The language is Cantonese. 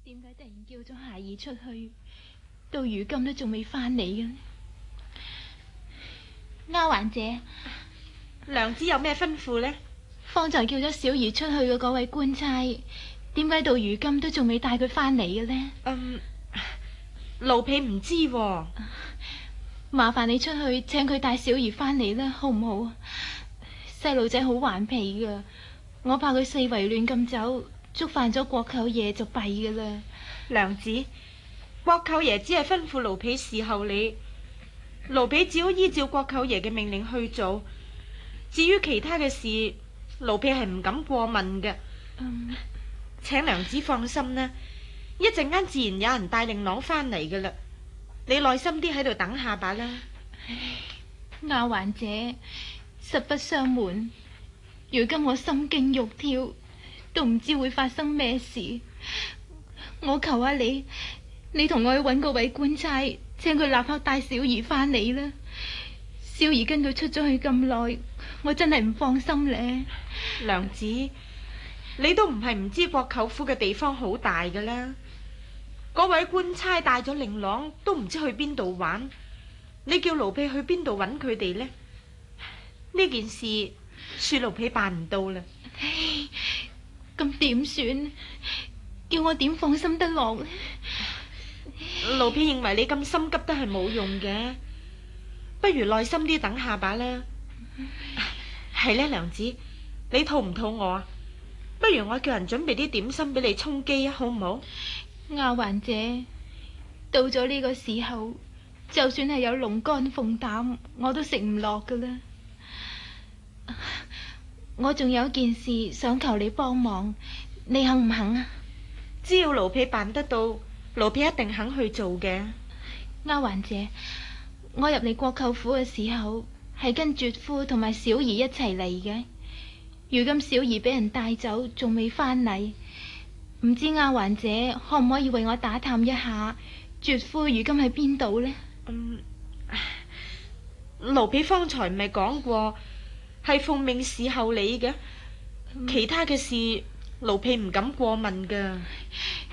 點解突然叫咗孩兒出去，到如今都仲未翻嚟嘅？丫鬟姐， 娘子有咩吩咐呢？ 方才叫咗小兒出去嘅嗰位官差，點解到如今都仲未帶佢翻嚟嘅呢？ 奴婢唔知喎。 麻煩你出去請佢帶小兒翻嚟啦，好唔好？細路仔好頑皮噶，我怕佢四圍亂咁走，觸犯咗國舅爺就弊噶啦。 娘子，國舅爺只係吩咐奴婢侍候你，奴婢只好依照國舅爺嘅命令去做。至於其他嘅事，奴婢係唔敢過問嘅。請娘子放心啦，一陣間自然有人帶令郎翻嚟噶啦。你耐心啲喺度等下吧啦。 丫鬟姐，實不相瞞，如今我心驚肉跳，都唔知會發生咩事。我求下你，你同我去揾嗰位官差，請佢立刻帶小兒翻嚟啦。小兒跟佢出咗去咁耐，我真係唔放心咧。 娘子，你都唔係唔知國舅府嘅地方好大噶啦。嗰位官差帶咗令郎，都唔知去邊度玩。你叫奴婢去邊度揾佢哋呢？呢件事恕奴婢辦唔到啦。 咁點算？叫我點放心得落呢？ 奴婢認為你咁心急都係冇用嘅，不如耐心啲等下吧啦。係呢，娘子，你肚唔肚餓啊？不如我叫人準備啲點心俾你充飢啊，好唔好？ 丫鬟姐，到咗呢個時候，就算係有龍肝鳳膽，我都食唔落噶啦。我仲有件事想求你幫忙，你肯唔肯啊？ 只要奴婢辦得到，奴婢一定肯去做嘅。 丫鬟姐，我入嚟國舅府嘅時候，係跟絕夫同埋小兒一齊嚟嘅。如今小兒俾人帶走，仲未翻嚟，唔知丫鬟姐可唔可以為我打探一下絕夫如今喺邊度呢？ 奴婢方才唔係講過係奉命侍候你嘅，其他嘅事奴婢唔敢過問噶。